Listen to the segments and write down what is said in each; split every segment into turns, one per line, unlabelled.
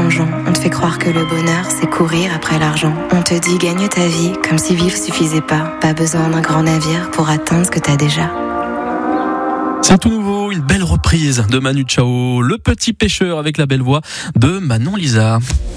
plongeon. On te fait croire que le bonheur, c'est courir après l'argent. On te dit gagne ta vie, comme si vivre suffisait pas. Pas besoin d'un grand navire pour atteindre ce que t'as déjà.
C'est tout nouveau, une belle reprise de Manu Chao, Le Petit Pêcheur avec la belle voix de Manon Lisa.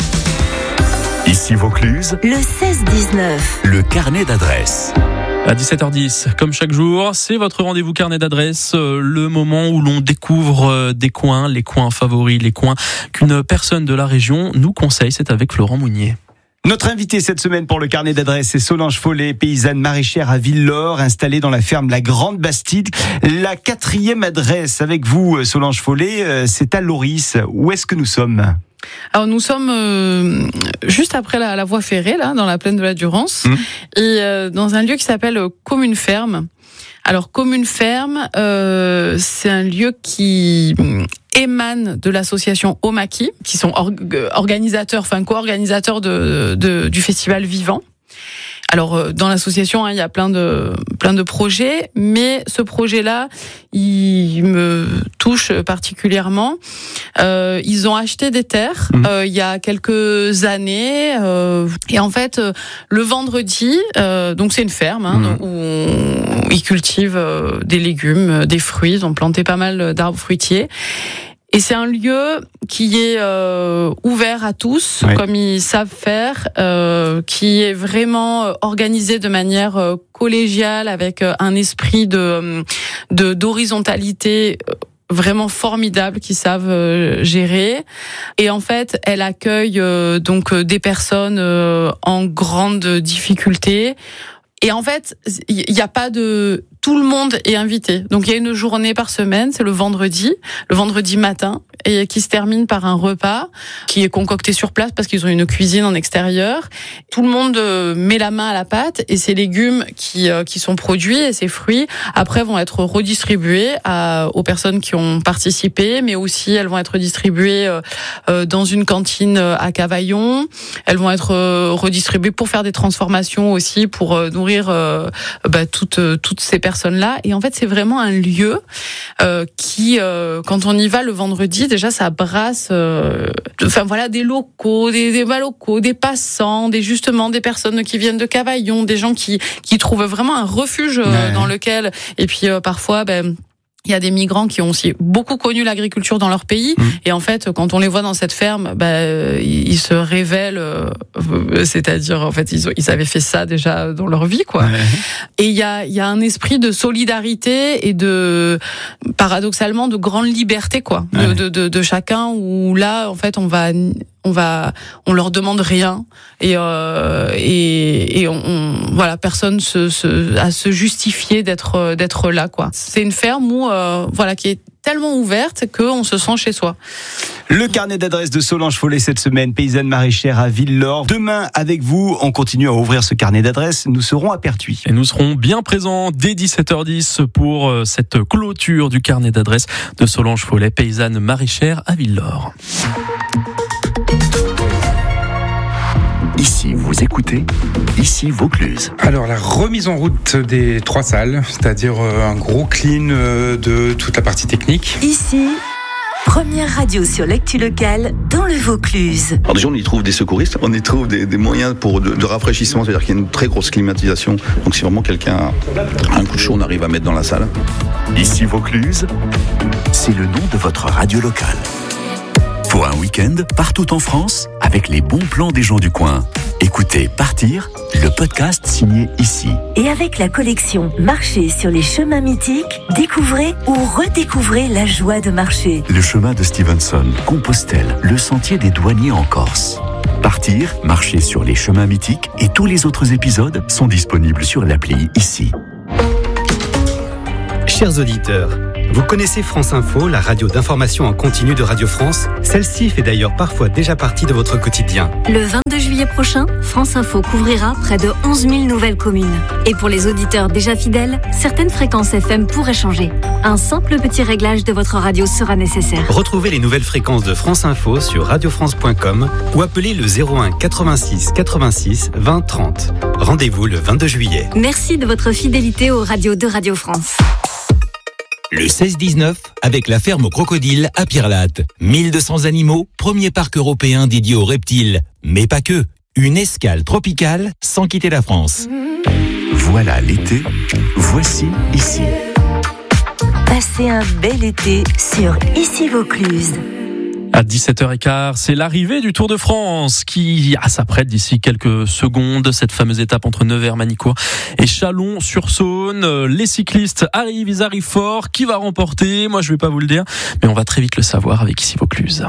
Ici Vaucluse,
le 16-19,
le carnet d'adresses.
À 17h10, comme chaque jour, c'est votre rendez-vous carnet d'adresses, le moment où l'on découvre des coins, les coins favoris, les coins qu'une personne de la région nous conseille. C'est avec Florent Mounier.
Notre invitée cette semaine pour le carnet d'adresses, c'est Solange Follet, paysanne maraîchère à Villelaure, installée dans la ferme La Grande Bastide. La 4e adresse avec vous, Solange Follet, c'est à Loris. Où est-ce que nous sommes ?
Alors nous sommes juste après la voie ferrée, là, dans la plaine de la Durance, et dans un lieu qui s'appelle Commune Ferme. Alors Commune Ferme, c'est un lieu qui émane de l'association Omaki, qui sont organisateurs, enfin co-organisateurs du festival Vivant. Alors dans l'association, il y a plein de projets, mais ce projet-là, il me touche particulièrement. Ils ont acheté des terres il y a quelques années, et en fait le vendredi, donc c'est une ferme où ils cultivent des légumes, des fruits. Ils ont planté pas mal d'arbres fruitiers. Et c'est un lieu qui est ouvert à tous, comme ils savent faire, qui est vraiment organisé de manière collégiale, avec un esprit d'horizontalité vraiment formidable qu'ils savent gérer. Et en fait, elle accueille donc des personnes en grande difficulté. Et en fait, il n'y a pas de... Tout le monde est invité. Donc il y a une journée par semaine, c'est le vendredi matin, et qui se termine par un repas qui est concocté sur place parce qu'ils ont une cuisine en extérieur. Tout le monde met la main à la pâte, et ces légumes qui sont produits et ces fruits après vont être redistribués aux personnes qui ont participé, mais aussi elles vont être distribuées dans une cantine à Cavaillon. Elles vont être redistribuées pour faire des transformations aussi, pour nourrir toutes ces personnes-là. Et en fait, c'est vraiment un lieu qui, quand on y va le vendredi, déjà, ça brasse des locaux, des locaux, des passants, des personnes qui viennent de Cavaillon, des gens qui trouvent vraiment un refuge dans lequel... Et puis, parfois... il y a des migrants qui ont aussi beaucoup connu l'agriculture dans leur pays, et en fait, quand on les voit dans cette ferme, ils se révèlent, c'est-à-dire en fait ils avaient fait ça déjà dans leur vie, quoi. Ouais. Et il y a un esprit de solidarité et paradoxalement de grande liberté, quoi, de chacun, où là en fait on leur demande rien, et personne à se justifier d'être là, quoi. C'est une ferme où qui est tellement ouverte qu'on se sent chez soi.
Le carnet d'adresses de Solange Follet cette semaine, paysanne maraîchère à Villelaure. Demain, avec vous, on continue à ouvrir ce carnet d'adresses. Nous serons à Pertuis.
Et nous serons bien présents dès 17h10 pour cette clôture du carnet d'adresses de Solange Follet, paysanne maraîchère à Villelaure.
Ici, vous écoutez, ici Vaucluse.
Alors, la remise en route des 3 salles, c'est-à-dire un gros clean de toute la partie technique.
Ici, première radio sur l'actu locale dans le Vaucluse.
Alors déjà, on y trouve des secouristes, on y trouve des moyens de rafraîchissement, c'est-à-dire qu'il y a une très grosse climatisation. Donc si vraiment quelqu'un a un coup de chaud, on arrive à mettre dans la salle.
Ici Vaucluse, c'est le nom de votre radio locale. Pour un week-end, partout en France, avec les bons plans des gens du coin. Écoutez Partir, le podcast signé Ici.
Et avec la collection Marcher sur les chemins mythiques, découvrez ou redécouvrez la joie de marcher.
Le chemin de Stevenson, Compostelle, le sentier des douaniers en Corse. Partir, marcher sur les chemins mythiques, et tous les autres épisodes sont disponibles sur l'appli Ici.
Chers auditeurs, vous connaissez France Info, la radio d'information en continu de Radio France. Celle-ci fait d'ailleurs parfois déjà partie de votre quotidien.
Le 22 juillet prochain, France Info couvrira près de 11 000 nouvelles communes. Et pour les auditeurs déjà fidèles, certaines fréquences FM pourraient changer. Un simple petit réglage de votre radio sera nécessaire.
Retrouvez les nouvelles fréquences de France Info sur radiofrance.com ou appelez le 01 86 86 20 30. Rendez-vous le 22 juillet.
Merci de votre fidélité aux radios de Radio France.
Le 16-19 avec la ferme aux crocodiles à Pirlate. 1200 animaux, premier parc européen dédié aux reptiles. Mais pas que. Une escale tropicale sans quitter la France.
Voilà l'été, voici ici.
Passez un bel été sur Ici Vaucluse.
À 17h15, c'est l'arrivée du Tour de France qui s'apprête d'ici quelques secondes. Cette fameuse étape entre Nevers-Manicourt et Chalon-sur-Saône. Les cyclistes arrivent, ils arrivent fort. Qui va remporter ? Moi, je vais pas vous le dire, mais on va très vite le savoir avec Ici Vaucluse.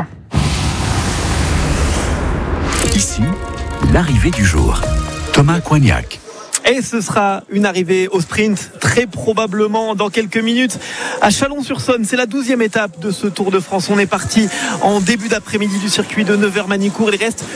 Ici, l'arrivée du jour. Thomas Coignac.
Et ce sera une arrivée au sprint très probablement dans quelques minutes à Chalon-sur-Saône. C'est la 12e étape de ce Tour de France. On est parti en début d'après-midi du circuit de Nevers-Manicourt. Il reste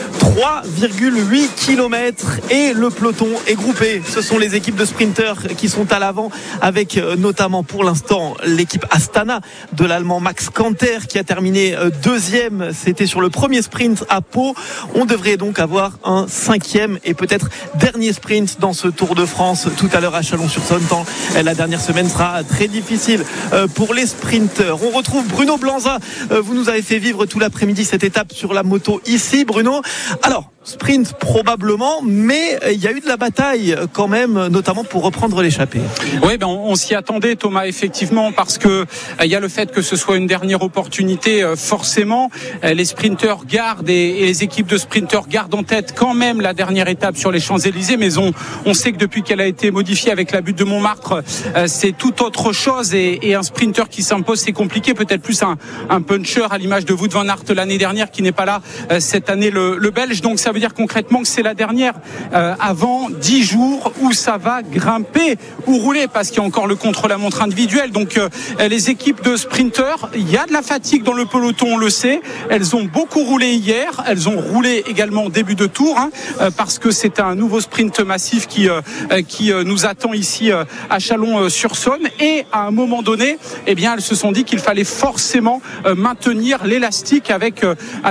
3,8 km et le peloton est groupé. Ce sont les équipes de sprinteurs qui sont à l'avant avec notamment pour l'instant l'équipe Astana de l'Allemand Max Kanter qui a terminé deuxième. C'était sur le premier sprint à Pau. On devrait donc avoir un 5e et peut-être dernier sprint dans ce Tour de France tout à l'heure à Chalon-sur-Saône, tant la dernière semaine sera très difficile pour les sprinteurs. On retrouve Bruno Blanza. Vous nous avez fait vivre tout l'après-midi cette étape sur la moto ici, Bruno. Alors, sprint probablement, mais il y a eu de la bataille quand même, notamment pour reprendre l'échappée.
Oui, on s'y attendait, Thomas, effectivement, parce que il y a le fait que ce soit une dernière opportunité, forcément. Les sprinteurs gardent et les équipes de sprinteurs gardent en tête quand même la dernière étape sur les Champs-Élysées, mais on sait que depuis qu'elle a été modifiée avec la butte de Montmartre, c'est tout autre chose et un sprinter qui s'impose, c'est compliqué, peut-être plus un puncher à l'image de Wout van Aert l'année dernière qui n'est pas là cette année, le Belge. Donc ça veut dire concrètement que c'est la dernière avant 10 jours où ça va grimper ou rouler parce qu'il y a encore le contre-la-montre individuel. Donc les équipes de sprinteurs, il y a de la fatigue dans le peloton, on le sait. Elles ont beaucoup roulé hier, elles ont roulé également au début de tour parce que c'est un nouveau sprint massif qui nous attend ici à Chalon-sur-Saône et à un moment donné, eh bien elles se sont dit qu'il fallait forcément maintenir l'élastique avec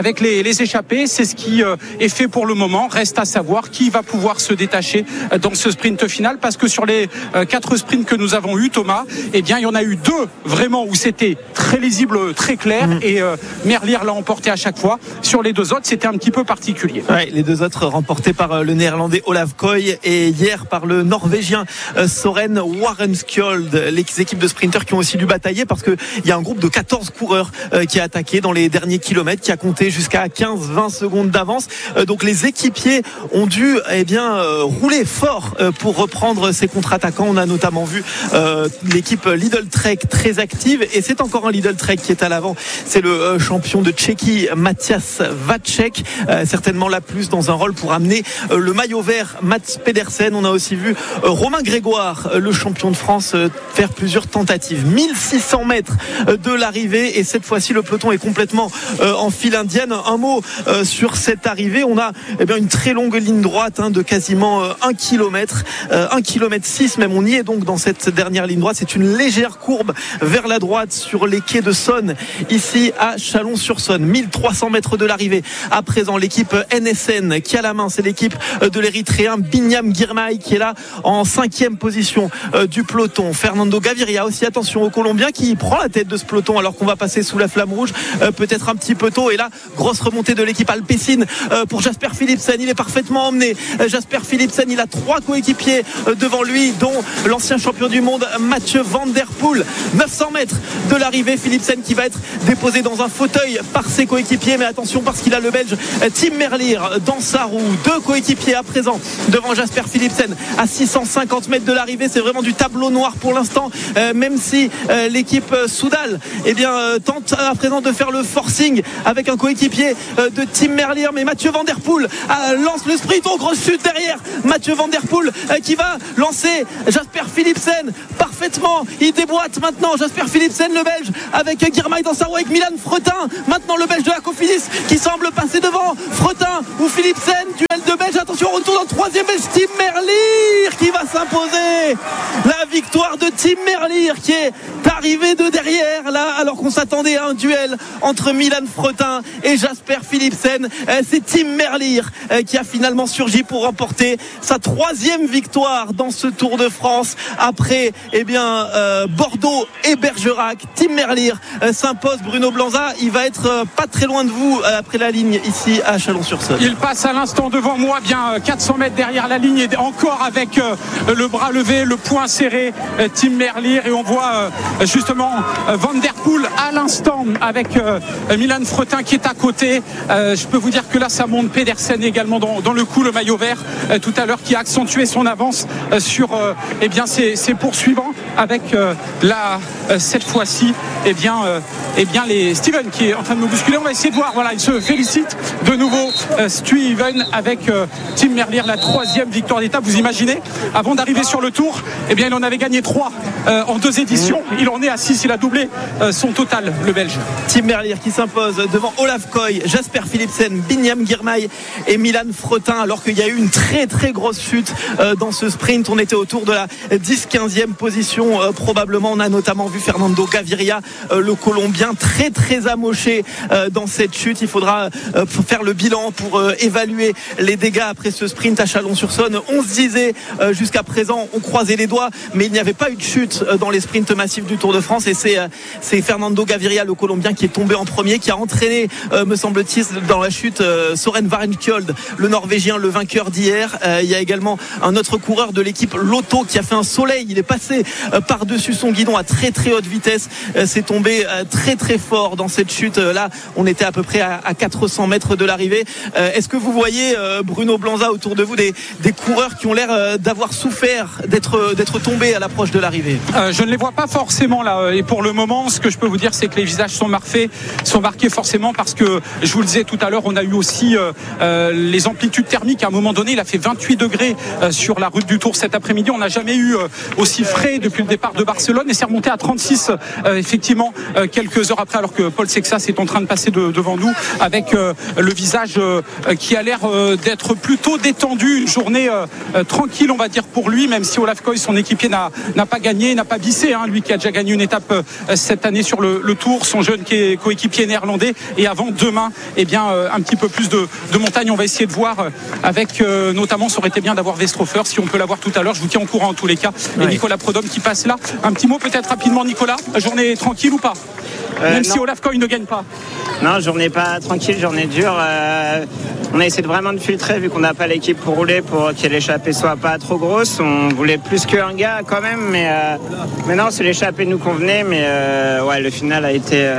les échappées. C'est ce qui est fait pour le moment. Reste à savoir qui va pouvoir se détacher dans ce sprint final parce que sur les 4 sprints que nous avons eu, Thomas, eh bien il y en a eu 2 vraiment où c'était très lisible, très clair et Merlier l'a emporté à chaque fois. Sur les 2 autres, c'était un petit peu particulier.
Ouais, les 2 autres remportés par le néerlandais Olav Koy et hier par le norvégien Soren Warenskjold. Les équipes de sprinteurs qui ont aussi dû batailler parce qu'il y a un groupe de 14 coureurs qui a attaqué dans les derniers kilomètres, qui a compté jusqu'à 15-20 secondes d'avance. Donc les équipiers ont dû rouler fort pour reprendre ces contre-attaquants. On a notamment vu l'équipe Lidl Trek très active et c'est encore un Lidl Trek qui est à l'avant. C'est le champion de Tchéquie Matthias Vacek, certainement la plus dans un rôle pour amener le maillot vert Mats Pedersen. On a aussi vu Romain Grégoire, le champion de France, faire plusieurs tentatives. 1600 mètres de l'arrivée et cette fois-ci le peloton est complètement en file indienne. Un mot sur cette arrivée. On a une très longue ligne droite de quasiment 1 km, 1 km 6 même. On y est donc dans cette dernière ligne droite. C'est une légère courbe vers la droite sur les quais de Saône ici à Chalon-sur-Saône. 1300 mètres de l'arrivée. À présent, l'équipe NSN qui a la main, c'est l'équipe de l'Érythréen Binyam Girmay qui est là en 5e position du peloton. Fernando Gaviria aussi, attention, au Colombien qui prend la tête de ce peloton alors qu'on va passer sous la flamme rouge, peut-être un petit peu tôt. Et là, grosse remontée de l'équipe Alpecin pour Jasper Philipsen. Il est parfaitement emmené. Jasper Philipsen, il a 3 coéquipiers devant lui, dont l'ancien champion du monde Mathieu Van Der Poel. 900 mètres de l'arrivée, Philipsen qui va être déposé dans un fauteuil par ses coéquipiers, mais attention parce qu'il a le Belge Tim Merlier dans sa roue. 2 coéquipiers à présent devant Jasper Philipsen à 650 mètres de l'arrivée. C'est vraiment du tableau noir pour l'instant, même si l'équipe Soudal tente à présent de faire le forcing avec un coéquipier de Tim Merlier, mais Mathieu Van Der Poel lance le sprint. Grosse chute derrière Mathieu Van Der Poel qui va lancer Jasper Philipsen parfaitement. Il déboîte maintenant Jasper Philipsen, le Belge, avec Girmay dans sa roue, avec Milan Fretin maintenant, le Belge de la Cofidis qui semble passer devant. Fretin ou Philipsen, duel de Belge, attention, retour dans le troisième, et Tim Merlier qui va s'imposer. La victoire de Tim Merlier qui est arrivé de derrière là, alors qu'on s'attendait à un duel entre Milan Fretin et Jasper Philipsen. C'est Tim Merlier qui a finalement surgi pour remporter sa troisième victoire dans ce Tour de France après Bordeaux et Bergerac. Tim Merlier s'impose. Bruno Blanza, il va être pas très loin de vous après la ligne ici à Chalon-sur-Saône.
Il passe à l'instant devant moi, bien 400 mètres derrière la ligne, et encore avec le bras levé, le poing serré, Tim Merlier, et on voit justement Van Der Poel à l'instant avec Milan Fretin qui est à côté. Je peux vous dire que là ça monte. Pedersen également dans le coup, le maillot vert tout à l'heure, qui a accentué son avance sur ses poursuivants, avec cette fois-ci les Steven qui est en train de me bousculer. On va essayer de voir, voilà, il se félicite de nouveau Steven avec Tim Merlier, la troisième victoire d'étape. Vous imaginez, avant d'arriver sur le Tour, il en avait gagné 3 en 2 éditions. Il en est à 6, il a doublé son total, le Belge.
Tim Merlier qui s'impose devant Olaf Koy, Jasper Philipsen, Binyam Girmay et Milan Fretin, alors qu'il y a eu une très très grosse chute dans ce sprint. On était autour de la 10-15e position probablement. On a notamment vu Fernando Gaviria, le Colombien, très très amoché dans cette chute. Il faudra faire le bilan pour évaluer les dégâts après ce sprint à Chalon-sur-Saône. On se disait jusqu'à présent, on croisait les doigts, mais il n'y avait pas eu de chute dans les sprints massifs du Tour de France, et c'est Fernando Gaviria, le Colombien, qui est tombé en premier, qui a entraîné, me semble-t-il, dans la chute Søren Varnskjold, le Norvégien, le vainqueur d'hier. Il y a également un autre coureur de l'équipe Lotto qui a fait un soleil. Il est passé par-dessus son guidon à très très haute vitesse. C'est tombé très très fort dans cette chute. Là, on était à peu près à 400 mètres de l'arrivée. Est-ce que vous voyez, Bruno Blanza, autour de vous des coureurs qui ont l'air d'avoir souffert d'être tombés à l'approche de l'arrivée?
Je ne les vois pas forcément là, et pour le moment, ce que je peux vous dire, c'est que les visages sont marqués forcément, parce que je vous le disais tout à l'heure, on a eu aussi les amplitudes thermiques. À un moment donné, il a fait 28 degrés sur la route du Tour cet après-midi. On n'a jamais eu aussi frais depuis le départ de Barcelone, et c'est remonté à 36 effectivement quelques heures après, alors que Paul Sexas est en train de passer devant nous avec le visage qui a l'air d'être plutôt détendu. Une journée tranquille, on va dire, pour lui, même si Olaf Koy, son équipier, n'a pas gagné, n'a pas bissé, lui qui a déjà gagné une étape cette année sur le Tour, son jeune coéquipier néerlandais. Et avant demain, un petit peu plus de montagne. On va essayer de voir avec notamment, ça aurait été bien d'avoir Westrofer, si on peut l'avoir tout à l'heure. Je vous tiens au courant en tous les cas. Et Nicolas Prodhomme qui passe là. Un petit mot peut-être rapidement, Nicolas. Journée tranquille ou pas? Même si Olaf Koy ne gagne pas.
Non, journée pas tranquille, journée dure. On a essayé vraiment de filtrer, vu qu'on n'a pas l'équipe pour rouler, pour que l'échappée soit pas trop grosse. On voulait plus qu'un gars quand même, mais non, c'est l'échappée nous convenait, mais le final a été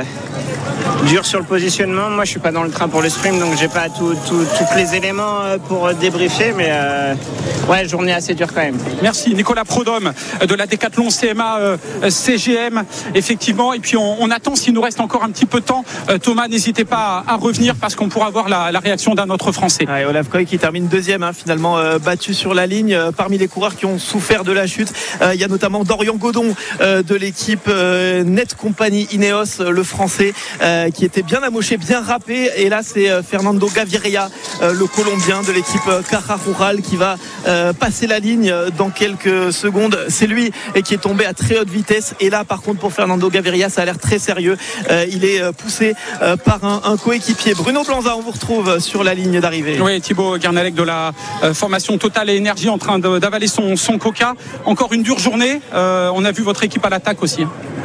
dur sur le positionnement. Moi, je suis pas dans le train pour le sprint, donc j'ai pas tous les éléments pour débriefer, mais journée assez dure quand même.
Merci Nicolas Prodhomme de la Décathlon CMA CGM, effectivement. Et puis on attend, s'il nous reste encore un petit peu de temps. Thomas, n'hésitez pas à revenir, parce qu'on pourra voir la réaction d'un autre Français.
Olaf Koy qui termine deuxième, finalement battu sur la ligne. Parmi les coureurs qui ont souffert de la chute, il y a notamment Dorian Godon de l'équipe Net Company Ineos, le Français, qui était bien amoché, bien râpé. Et là, c'est Fernando Gaviria, le Colombien de l'équipe Caja Rural, qui va passer la ligne dans quelques secondes. C'est lui qui est tombé à très haute vitesse. Et là, par contre, pour Fernando Gaviria, ça a l'air très sérieux. Il est poussé par un coéquipier. Bruno Blanza, on vous retrouve sur la ligne d'arrivée.
Oui, Thibaut Garnalec de la formation Total et Énergie, en train d'avaler son coca. Encore une dure journée. On a vu votre équipe à l'attaque aussi.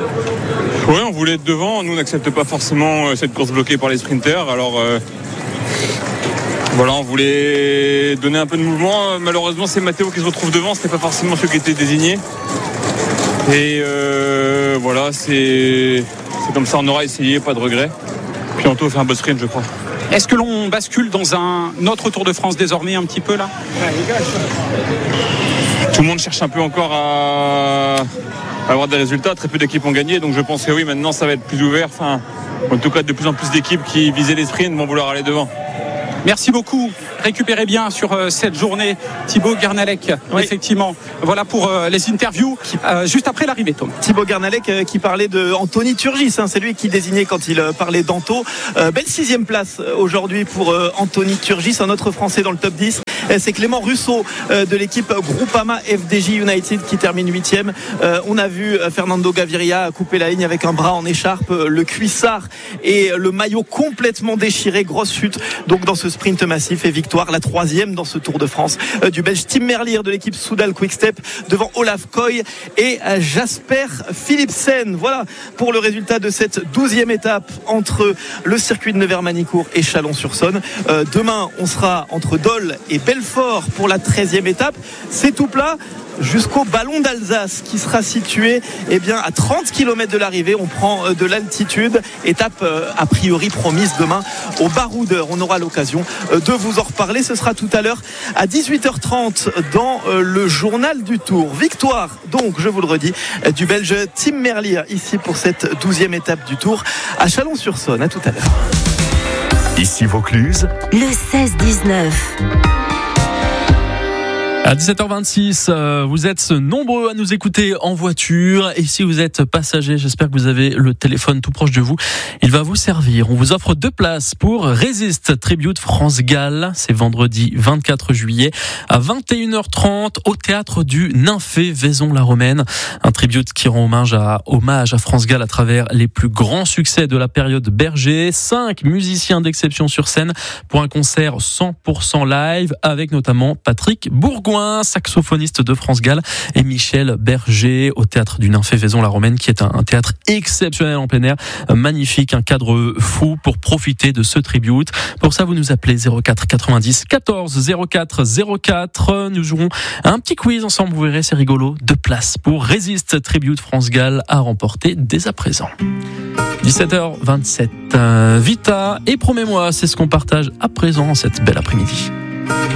Oui, on voulait être devant. Nous, on n'accepte pas forcément cette course bloquée par les sprinters. Alors on voulait donner un peu de mouvement. Malheureusement, c'est Matteo qui se retrouve devant. C'était pas forcément ceux qui étaient désignés. Et c'est comme ça. On aura essayé, pas de regret. Puis Anto fait un beau sprint, je crois.
Est-ce que l'on bascule dans un autre Tour de France désormais, un petit peu là?
Tout le monde cherche un peu encore à avoir des résultats. Très peu d'équipes ont gagné, donc je pense que oui, maintenant ça va être plus ouvert. En tout cas, de plus en plus d'équipes qui visaient les sprints vont vouloir aller devant.
Merci beaucoup. Récupérez bien sur cette journée, Thibaut Garnalec. Oui. Effectivement. Voilà pour les interviews juste après l'arrivée, Tom.
Thibaut Garnalec qui parlait de Anthony Turgis. C'est lui qui désignait quand il parlait d'Anto. Belle 6e place aujourd'hui pour Anthony Turgis, un autre Français dans le top 10. C'est Clément Russo de l'équipe Groupama FDJ United qui termine 8e. On a vu Fernando Gaviria couper la ligne avec un bras en écharpe, le cuissard et le maillot complètement déchiré. Grosse chute donc dans ce sprint massif et victoire, la 3e dans ce Tour de France du Belge Tim Merlier de l'équipe Soudal Quick-Step devant Olaf Koy et Jasper Philipsen. Voilà pour le résultat de cette 12e étape entre le circuit de Nevers-Manicourt et Chalon-sur-Saône. Demain, on sera entre Dole et Belfort pour la 13e étape. C'est tout plat jusqu'au Ballon d'Alsace qui sera situé à 30 km de l'arrivée. On prend de l'altitude. Étape a priori promise demain au Baroudeur. On aura l'occasion de vous en reparler. Ce sera tout à l'heure à 18h30 dans le journal du Tour. Victoire, donc, je vous le redis, du Belge Tim Merlier ici pour cette 12e étape du Tour à Chalon-sur-Saône. À tout à l'heure.
Ici Vaucluse.
Le 16-19.
À 17h26, vous êtes nombreux à nous écouter en voiture et si vous êtes passager, j'espère que vous avez le téléphone tout proche de vous. Il va vous servir. On vous offre 2 places pour Resist Tribute France Galles. C'est vendredi 24 juillet à 21h30 au théâtre du Nymphée Vaison-la-Romaine. Un tribute qui rend hommage à France Galles à travers les plus grands succès de la période Berger. 5 musiciens d'exception sur scène pour un concert 100% live avec notamment Patrick Bourgoin, saxophoniste de France Galles, et Michel Berger au théâtre du Nymphée Vaison-la-Romaine qui est un théâtre exceptionnel en plein air, magnifique, un cadre fou pour profiter de ce tribute. Pour ça, vous nous appelez 04 90 14 04 04. Nous jouerons un petit quiz ensemble, vous verrez, c'est rigolo. 2 places pour Resist Tribute France Galles à remporter dès à présent. 17h27. Vita et Promets-moi, c'est ce qu'on partage à présent cette belle après-midi.